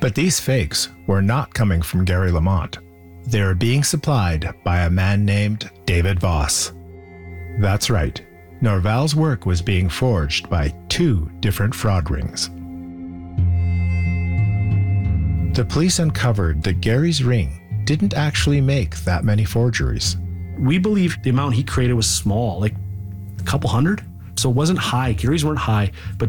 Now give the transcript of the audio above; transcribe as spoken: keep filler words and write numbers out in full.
But these fakes were not coming from Gary Lamont. They were being supplied by a man named David Voss. That's right, Norval's work was being forged by two different fraud rings. The police uncovered that Gary's ring didn't actually make that many forgeries. We believe the amount he created was small, like a couple hundred. So it wasn't high. Gary's weren't high, but